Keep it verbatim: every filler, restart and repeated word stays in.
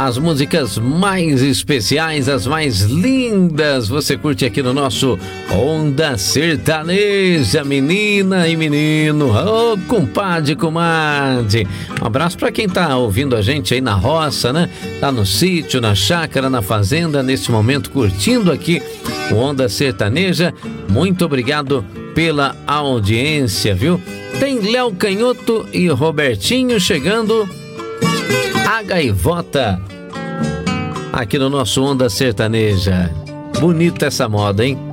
As músicas mais especiais, as mais lindas, você curte aqui no nosso Onda Sertaneja, menina e menino, ô oh, compadre, comadre. Um abraço para quem tá ouvindo a gente aí na roça, né? Tá no sítio, na chácara, na fazenda, nesse momento curtindo aqui o Onda Sertaneja. Muito obrigado pela audiência, viu? Tem Léo Canhoto e Robertinho chegando. A Gaivota aqui no nosso Onda Sertaneja. Bonita essa moda, hein?